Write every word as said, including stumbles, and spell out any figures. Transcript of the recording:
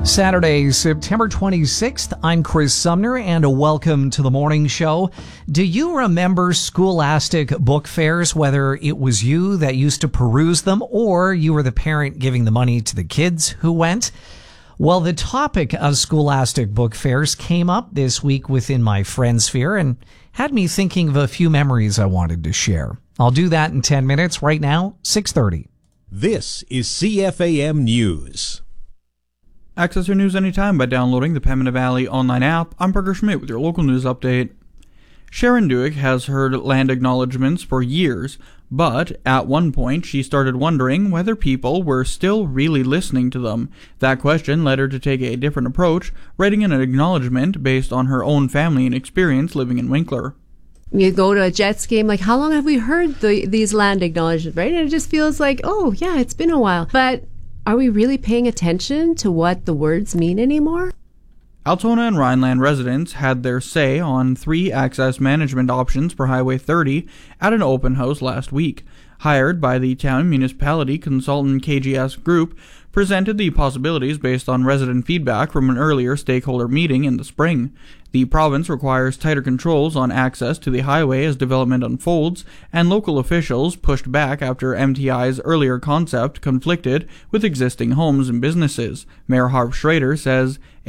Saturday, September twenty-sixth, I'm Chris Sumner, and welcome to the morning show. Do you remember scholastic book fairs, whether it was you that used to peruse them or you were the parent giving the money to the kids who went? Well, the topic of scholastic book fairs came up this week within my friend sphere and had me thinking of a few memories I wanted to share. I'll do that in ten minutes. Right now, six thirty. This is C F A M News. Access your news anytime by downloading the Pembina Valley online app. I'm Parker Schmidt with your local news update. Sharon Duick has heard land acknowledgements for years, but at one point she started wondering whether people were still really listening to them. That question led her to take a different approach, writing an acknowledgement based on her own family and experience living in Winkler. You go to a Jets game, like, how long have we heard the, these land acknowledgements, right? And it just feels like, oh, yeah, it's been a while. But are we really paying attention to what the words mean anymore? Altona and Rhineland residents had their say on three access management options for Highway thirty at an open house last week. Hired by the town municipality consultant K G S Group, presented the possibilities based on resident feedback from an earlier stakeholder meeting in the spring. The province requires tighter controls on access to the highway as development unfolds, and local officials pushed back after M T I's earlier concept conflicted with existing homes and businesses. Mayor Harv Schrader says